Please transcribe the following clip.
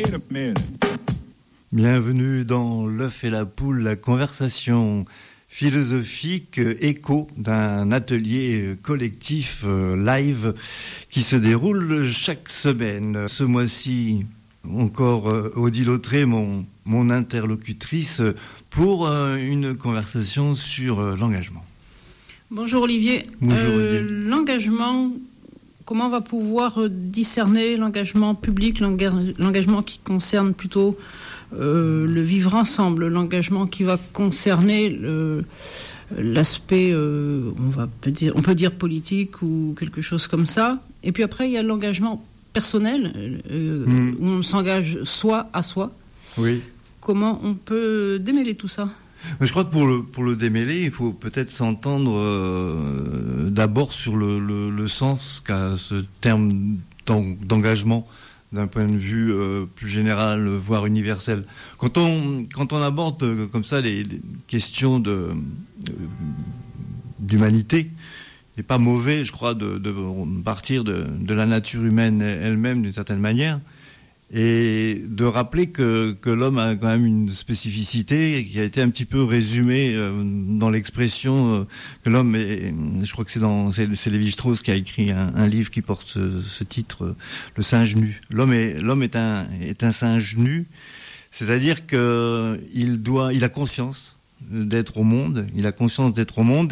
Bienvenue dans l'œuf et la poule, la conversation philosophique, écho d'un atelier collectif live qui se déroule chaque semaine. Ce mois-ci, encore Odile Autré, mon interlocutrice, pour une conversation sur l'engagement. Bonjour Olivier. Bonjour Odile. L'engagement, comment on va pouvoir discerner l'engagement public, l'engagement qui concerne plutôt le vivre ensemble, l'engagement qui va concerner l'aspect, on peut dire politique ou quelque chose comme ça. Et puis après, il y a l'engagement personnel, où on s'engage soi à soi. Oui. Comment on peut démêler tout ça ? Je crois que pour le démêler, il faut peut-être s'entendre d'abord sur le sens qu'a ce terme d'engagement d'un point de vue plus général, voire universel. Quand on aborde comme ça les questions d'humanité, il n'est pas mauvais, je crois, de partir de la nature humaine elle-même d'une certaine manière, et de rappeler que l'homme a quand même une spécificité qui a été un petit peu résumée dans l'expression que l'homme est, je crois que c'est Lévi-Strauss qui a écrit un livre qui porte ce titre, Le singe nu. L'homme est un singe nu, c'est-à-dire que il a conscience d'être au monde,